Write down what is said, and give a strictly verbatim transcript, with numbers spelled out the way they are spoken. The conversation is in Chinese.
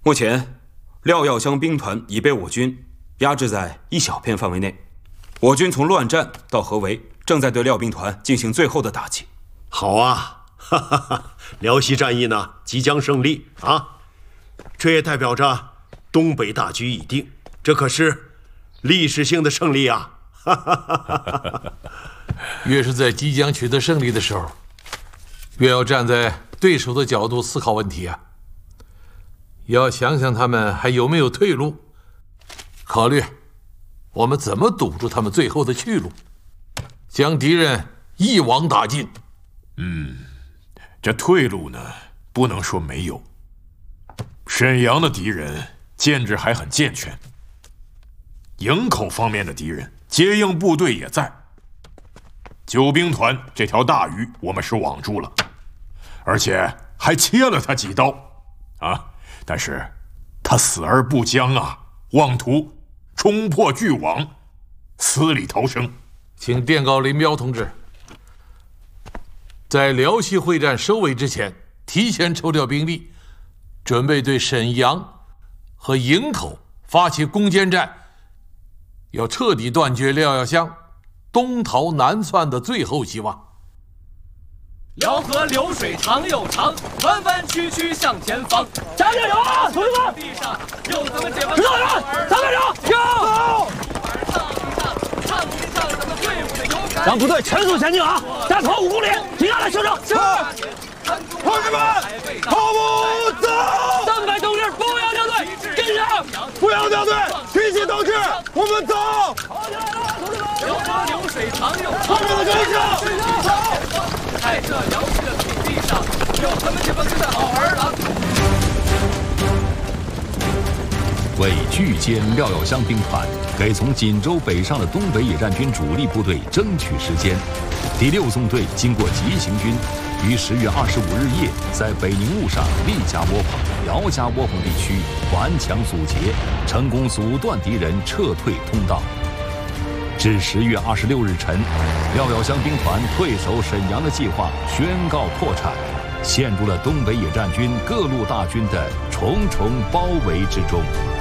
目前，廖耀湘兵团已被我军压制在一小片范围内。我军从乱战到合围，正在对廖兵团进行最后的打击。 好啊，哈哈哈！辽西战役呢，即将胜利啊！这也代表着东北大局已定，这可是历史性的胜利啊！哈哈哈哈！ 越是在即将取得胜利的时候，越要站在对手的角度思考问题啊！要想想他们还有没有退路，考虑我们怎么堵住他们最后的去路，将敌人一网打尽。 嗯，这退路呢，不能说没有。沈阳的敌人建制还很健全，营口方面的敌人接应部队也在。九兵团这条大鱼我们是网住了，而且还切了他几刀啊！但是他死而不僵啊，妄图冲破巨网，死里逃生。 请电告林彪同志，在辽西会战收尾之前，提前抽调兵力，准备对沈阳和营口发起攻坚战，要彻底断绝廖耀湘东逃南窜的最后希望。 辽河流水长又长，船帆曲曲向前方。加加油啊，同志们！地上有咱们解放。指导员，咱们有有。唱一唱咱们队伍的勇敢。让部队全速前进啊！再跑五公里，停下来休整。是。同志们，跑步走！三百同志不要掉队，跟上！不要掉队，提起斗志，我们走！跑起来了，同志们！辽河流水长又长，后面的跟上，走！在这辽西的土地上，有咱们解放军的好儿郎。 为拒歼廖耀湘兵团，给从锦州北上的东北野战军主力部队争取时间，第六纵队经过急行军，于十月二十五日夜在北宁路上厉家窝棚、姚家窝棚地区顽强阻截，成功阻断敌人撤退通道。至十月二十六日晨，廖耀湘兵团退守沈阳的计划宣告破产，陷入了东北野战军各路大军的重重包围之中。